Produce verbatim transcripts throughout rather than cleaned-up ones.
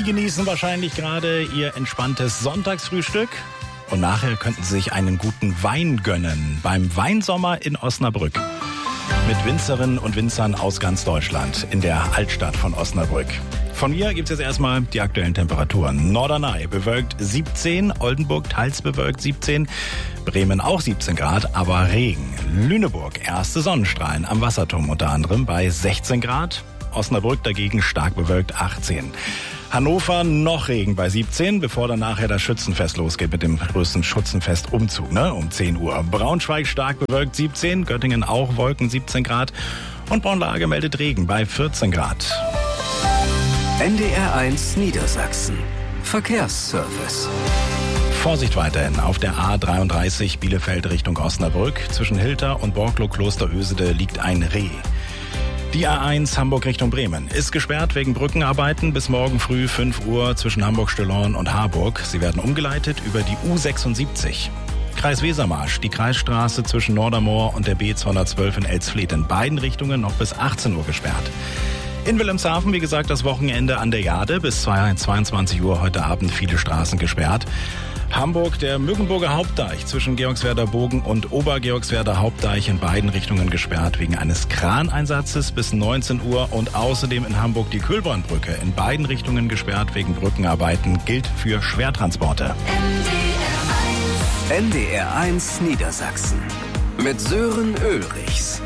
genießen wahrscheinlich gerade ihr entspanntes Sonntagsfrühstück. Und nachher könnten Sie sich einen guten Wein gönnen beim Weinsommer in Osnabrück. Mit Winzerinnen und Winzern aus ganz Deutschland in der Altstadt von Osnabrück. Von mir gibt es jetzt erstmal die aktuellen Temperaturen. Norderney bewölkt siebzehn, Oldenburg teils bewölkt siebzehn, Bremen auch siebzehn Grad, aber Regen. Lüneburg erste Sonnenstrahlen am Wasserturm unter anderem bei sechzehn Grad. Osnabrück dagegen stark bewölkt achtzehn. Hannover noch Regen bei siebzehn, bevor dann nachher das Schützenfest losgeht mit dem größten Schützenfest-Umzug, ne, um zehn Uhr. Braunschweig stark bewölkt siebzehn, Göttingen auch Wolken siebzehn Grad und Braunlage meldet Regen bei vierzehn Grad. N D R eins Niedersachsen. Verkehrsservice. Vorsicht weiterhin auf der A dreiunddreißig Bielefeld Richtung Osnabrück. Zwischen Hilter und Borklow-Klosterösede liegt ein Reh. Die A eins Hamburg Richtung Bremen ist gesperrt wegen Brückenarbeiten bis morgen früh fünf Uhr zwischen Hamburg-Stillorn und Harburg. Sie werden umgeleitet über die U sechsundsiebzig. Kreis Wesermarsch, die Kreisstraße zwischen Nordermoor und der B zweihundertzwölf in Elsfleth in beiden Richtungen noch bis achtzehn Uhr gesperrt. In Wilhelmshaven, wie gesagt, das Wochenende an der Jade bis zweiundzwanzig Uhr heute Abend viele Straßen gesperrt. Hamburg, der Müggenburger Hauptdeich zwischen Georgswerder Bogen und Obergeorgswerder Hauptdeich in beiden Richtungen gesperrt wegen eines Kraneinsatzes bis neunzehn Uhr und außerdem in Hamburg die Kühlbornbrücke in beiden Richtungen gesperrt wegen Brückenarbeiten, gilt für Schwertransporte. N D R eins Niedersachsen mit Sören Ulrichs.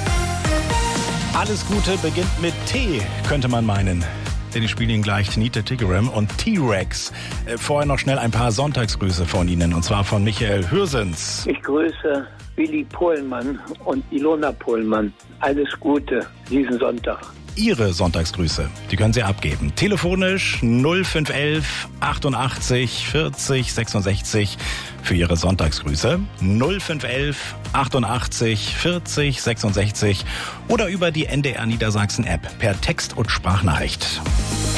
Alles Gute beginnt mit T, könnte man meinen. Denn ich spiele Ihnen gleich Nita Tiggeram und T-Rex. Äh, vorher noch schnell ein paar Sonntagsgrüße von Ihnen, und zwar von Michael Hürsens. Ich grüße Willi Pohlmann und Ilona Pohlmann. Alles Gute diesen Sonntag. Ihre Sonntagsgrüße, die können Sie abgeben. Telefonisch null fünf elf achtundachtzig vierzig sechsundsechzig für Ihre Sonntagsgrüße. null fünf elf achtundachtzig vierzig sechsundsechzig oder über die N D R Niedersachsen App per Text- und Sprachnachricht.